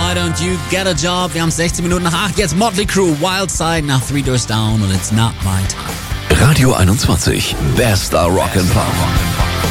Why don't you get a job? Wir haben 16 Minuten nach 8. Jetzt Motley Crue, Wild Side nach Three Doors Down und It's Not My Time. Radio 21, bester Rock and Pop.